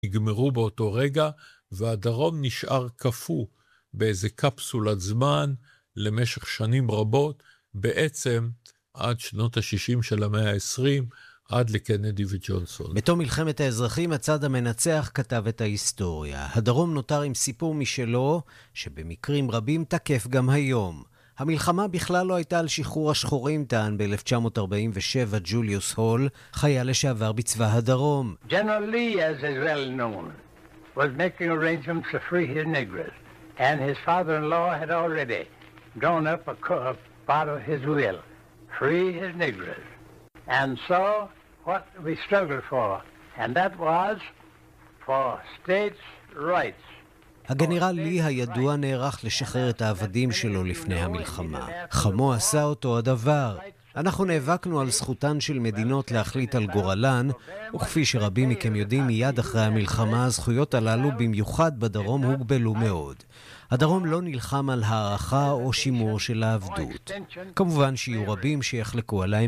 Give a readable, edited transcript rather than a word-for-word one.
נגמרו באותו רגע, והדרום נשאר קפוא באיזה קפסולת זמן למשך שנים רבות, בעצם עד שנות ה-60 של המאה ה-20, עד לקנדי וג'ונסון. בתום מלחמת האזרחים, הצד המנצח כתב את ההיסטוריה. הדרום נותר עם סיפור משלו, שבמקרים רבים תקף גם היום. המלחמה בכלל לא הייתה על שחרור השחורים, טען ב-1947 ג'וליוס הול, חייל לשעבר בצבא הדרום. General Lee, as is well known, was making arrangements to free his Negroes, and his father-in-law had already drawn up a part of his will, free his Negroes. And so, what we struggled for, and that was for states' rights. הגנרל לי הידוע נערך לשחרר את העבדים שלו לפני המלחמה. חמו עשה אותו הדבר. אנחנו נאבקנו על זכותן של מדינות להחליט על גורלן, וכפי שרבים מכם יודעים, מיד אחרי המלחמה הזכויות הללו במיוחד בדרום הוגבלו מאוד. הדרום לא נלחם על הערכה או שימור של העבדות. כמובן שיהיו רבים שיחלקו על